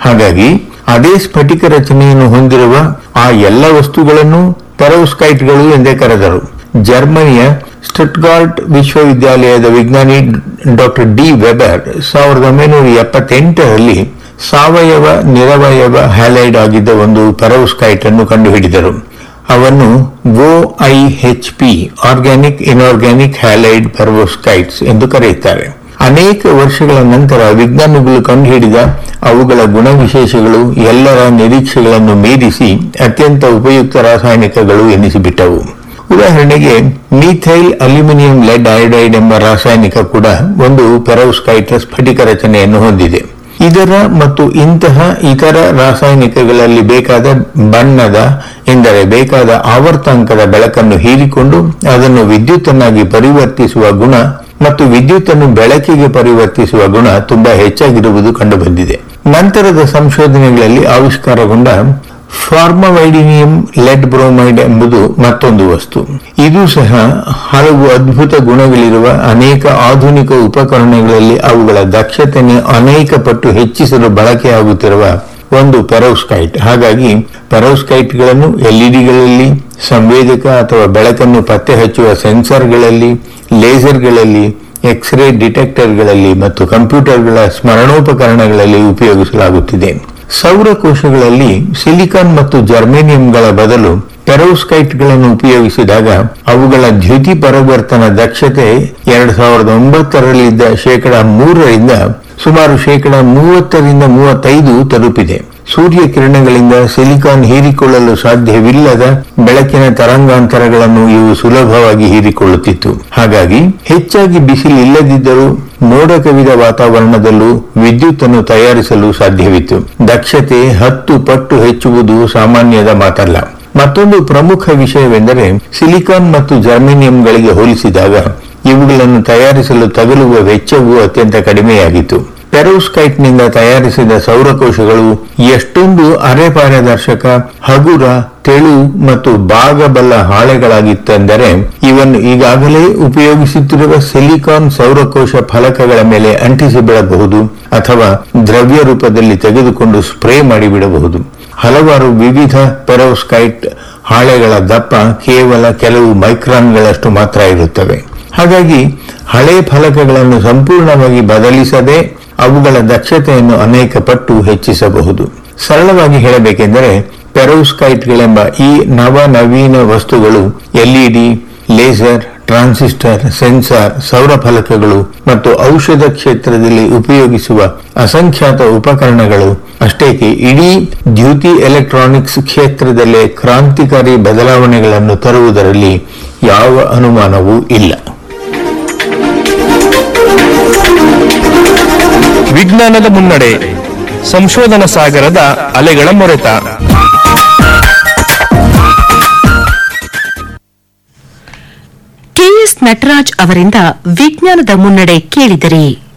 ಹಾಗಾಗಿ ಅದೇ ಸ್ಫಟಿಕ ರಚನೆಯನ್ನು ಹೊಂದಿರುವ ಆ ಎಲ್ಲ ವಸ್ತುಗಳನ್ನು ಪೆರೋವ್ಸ್ಕೈಟ್ಗಳು ಎಂದೇ ಕರೆದರು. ಜರ್ಮನಿಯ ಸ್ಟುಟ್ಗಾರ್ಟ್ ವಿಶ್ವವಿದ್ಯಾಲಯದ ವಿಜ್ಞಾನಿ ಡಾಕ್ಟರ್ ಡಿ ವೆಬರ್ 1978ರಲ್ಲಿ ಸಾವಯವ ನಿರವಯವ ಹ್ಯಾಲೈಡ್ ಆಗಿದ್ದ ಒಂದು ಪೆರೋವ್ಸ್ಕೈಟ್ ಅನ್ನು ಕಂಡುಹಿಡಿದರು. ಅವನ್ನು OIHP ಆರ್ಗ್ಯಾನಿಕ್ ಇನ್ಆರ್ಗ್ಯಾನಿಕ್ ಹ್ಯಾಲೈಡ್ ಪೆರೋವ್ಸ್ಕೈಟ್ಸ್ ಎಂದು ಕರೆಯುತ್ತಾರೆ. ಅನೇಕ ವರ್ಷಗಳ ನಂತರ ವಿಜ್ಞಾನಿಗಳು ಕಂಡುಹಿಡಿದ ಅವುಗಳ ಗುಣವಿಶೇಷಗಳು ಎಲ್ಲರ ನಿರೀಕ್ಷೆಗಳನ್ನು ಮೀರಿಸಿ ಅತ್ಯಂತ ಉಪಯುಕ್ತ ರಾಸಾಯನಿಕಗಳು ಎನಿಸಿಬಿಟ್ಟವು. ಉದಾಹರಣೆಗೆ ಮೀಥೈಲ್ ಅಲ್ಯೂಮಿನಿಯಂ ಲೆಡ್ ಐಡೈಡ್ ಎಂಬ ರಾಸಾಯನಿಕ ಕೂಡ ಒಂದು ಪೆರೋವ್ಸ್ಕೈಟ್ ಸ್ಫಟಿಕ ರಚನೆಯನ್ನು ಹೊಂದಿದೆ. ಇದರ ಮತ್ತು ಇಂತಹ ಇತರ ರಾಸಾಯನಿಕಗಳಲ್ಲಿ ಬೇಕಾದ ಬಣ್ಣದ ಎಂದರೆ ಬೇಕಾದ ಆವರ್ತಾಂಕದ ಬೆಳಕನ್ನು ಹೀರಿಕೊಂಡು ಅದನ್ನು ವಿದ್ಯುತ್ತನ್ನಾಗಿ ಪರಿವರ್ತಿಸುವ ಗುಣ ಮತ್ತು ವಿದ್ಯುತ್ತನ್ನು ಬೆಳಕಿಗೆ ಪರಿವರ್ತಿಸುವ ಗುಣ ತುಂಬಾ ಹೆಚ್ಚಾಗಿರುವುದು ಕಂಡುಬಂದಿದೆ. ನಂತರದ ಸಂಶೋಧನೆಗಳಲ್ಲಿ ಆವಿಷ್ಕಾರಗೊಂಡ ಫಾರ್ಮವೈಡಿನಿಯಂ ಲೆಡ್ ಬ್ರೋಮೈಡ್ ಎಂಬುದು ಮತ್ತೊಂದು ವಸ್ತು. ಇದು ಸಹ ಹಲವು ಅದ್ಭುತ ಗುಣಗಳಿರುವ ಅನೇಕ ಆಧುನಿಕ ಉಪಕರಣಗಳಲ್ಲಿ ಅವುಗಳ ದಕ್ಷತೆಯನ್ನು ಅನೇಕ ಪಟ್ಟು ಹೆಚ್ಚಿಸಲು ಬಳಕೆಯಾಗುತ್ತಿರುವ ಒಂದು ಪೆರೋವ್ಸ್ಕೈಟ್. ಹಾಗಾಗಿ ಪೆರೋವ್ಸ್ಕೈಟ್ಗಳನ್ನು ಎಲ್ಇಡಿಗಳಲ್ಲಿ, ಸಂವೇದಕ ಅಥವಾ ಬೆಳಕನ್ನು ಪತ್ತೆ ಹಚ್ಚುವ ಸೆನ್ಸರ್ಗಳಲ್ಲಿ, ಲೇಸರ್ಗಳಲ್ಲಿ, ಎಕ್ಸ್ರೇ ಡಿಟೆಕ್ಟರ್ಗಳಲ್ಲಿ ಮತ್ತು ಕಂಪ್ಯೂಟರ್ಗಳ ಸ್ಮರಣೋಪಕರಣಗಳಲ್ಲಿ ಉಪಯೋಗಿಸಲಾಗುತ್ತಿದೆ. ಸೌರಕೋಶಗಳಲ್ಲಿ ಸಿಲಿಕಾನ್ ಮತ್ತು ಜರ್ಮೇನಿಯಂಗಳ ಬದಲು ಪೆರೋವ್ಸ್ಕೈಟ್ಗಳನ್ನು ಉಪಯೋಗಿಸಿದಾಗ ಅವುಗಳ ದ್ಯುತಿ ಪರಿವರ್ತನ ದಕ್ಷತೆ 2009ರಲ್ಲಿದ್ದ 3% ಸುಮಾರು 30-35 ತಲುಪಿದೆ. ಸೂರ್ಯ ಕಿರಣಗಳಿಂದ ಸಿಲಿಕಾನ್ ಹೀರಿಕೊಳ್ಳಲು ಸಾಧ್ಯವಿಲ್ಲದ ಬೆಳಕಿನ ತರಂಗಾಂತರಗಳನ್ನು ಇವು ಸುಲಭವಾಗಿ ಹೀರಿಕೊಳ್ಳುತ್ತಿತ್ತು. ಹಾಗಾಗಿ ಹೆಚ್ಚಾಗಿ ಬಿಸಿಲಿಲ್ಲದಿದ್ದರೂ ಮೋಡ ಕವಿದ ವಾತಾವರಣದಲ್ಲೂ ವಿದ್ಯುತ್ ಅನ್ನು ತಯಾರಿಸಲು ಸಾಧ್ಯವಿತ್ತು. ದಕ್ಷತೆ 10 ಪಟ್ಟು ಹೆಚ್ಚುವುದು ಸಾಮಾನ್ಯದ ಮಾತಲ್ಲ. ಮತ್ತೊಂದು ಪ್ರಮುಖ ವಿಷಯವೆಂದರೆ ಸಿಲಿಕಾನ್ ಮತ್ತು ಜರ್ಮೇನಿಯಂಗಳಿಗೆ ಹೋಲಿಸಿದಾಗ ಇವುಗಳನ್ನು ತಯಾರಿಸಲು ತಗಲುವ ವೆಚ್ಚವು ಅತ್ಯಂತ ಕಡಿಮೆಯಾಗಿತ್ತು. ಪೆರೋವ್ಸ್ಕೈಟ್ನಿಂದ ತಯಾರಿಸಿದ ಸೌರಕೋಶಗಳು ಎಷ್ಟೊಂದು ಅರೆ ಪಾರದರ್ಶಕ, ಹಗುರ, ತೆಳು ಮತ್ತು ಬಾಗಬಲ್ಲ ಹಾಳೆಗಳಾಗಿತ್ತೆಂದರೆ ಇವನ್ನು ಈಗಾಗಲೇ ಉಪಯೋಗಿಸುತ್ತಿರುವ ಸಿಲಿಕಾನ್ ಸೌರಕೋಶ ಫಲಕಗಳ ಮೇಲೆ ಅಂಟಿಸಿ ಬಿಡಬಹುದು ಅಥವಾ ದ್ರವ್ಯ ರೂಪದಲ್ಲಿ ತೆಗೆದುಕೊಂಡು ಸ್ಪ್ರೇ ಮಾಡಿಬಿಡಬಹುದು. ಹಲವಾರು ವಿವಿಧ ಪೆರೋವ್ಸ್ಕೈಟ್ ಹಾಳೆಗಳ ದಪ್ಪ ಕೇವಲ ಕೆಲವು ಮೈಕ್ರಾನ್ಗಳಷ್ಟು ಮಾತ್ರ ಇರುತ್ತವೆ. ಹಾಗಾಗಿ ಹಳೆ ಫಲಕಗಳನ್ನು ಸಂಪೂರ್ಣವಾಗಿ ಬದಲಿಸದೆ ಅವುಗಳ ದಕ್ಷತೆಯನ್ನು ಅನೇಕ ಪಟ್ಟು ಹೆಚ್ಚಿಸಬಹುದು. ಸರಳವಾಗಿ ಹೇಳಬೇಕೆಂದರೆ ಪೆರೋವ್ಸ್ಕೈಟ್ಗಳೆಂಬ ಈ ನವನವೀನ ವಸ್ತುಗಳು ಎಲ್ಇಡಿ, ಲೇಸರ್, ಟ್ರಾನ್ಸಿಸ್ಟರ್, ಸೆನ್ಸಾರ್, ಸೌರ ಫಲಕಗಳು ಮತ್ತು ಔಷಧ ಕ್ಷೇತ್ರದಲ್ಲಿ ಉಪಯೋಗಿಸುವ ಅಸಂಖ್ಯಾತ ಉಪಕರಣಗಳು ಅಷ್ಟೇಕೆ ಇಡೀ ದ್ಯುತಿ ಎಲೆಕ್ಟ್ರಾನಿಕ್ಸ್ ಕ್ಷೇತ್ರದಲ್ಲೇ ಕ್ರಾಂತಿಕಾರಿ ಬದಲಾವಣೆಗಳನ್ನು ತರುವುದರಲ್ಲಿ ಯಾವ ಅನುಮಾನವೂ ಇಲ್ಲ. ವಿಜ್ಞಾನದ ಮುನ್ನಡೆ, ಸಂಶೋಧನಾ ಸಾಗರದ ಅಲೆಗಳ ಮೊರೆತ. ಕೆಎಸ್ ನಟರಾಜ್ ಅವರಿಂದ ವಿಜ್ಞಾನದ ಮುನ್ನಡೆ ಕೇಳಿದಿರಿ.